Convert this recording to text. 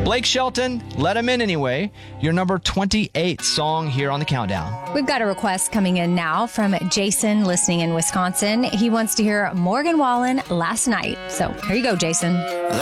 Blake Shelton, Let Him In Anyway, your number 28 song here on the countdown. We've got a request coming in now from Jason, listening in Wisconsin. He wants to hear Morgan Wallen, Last Night. So here you go, Jason.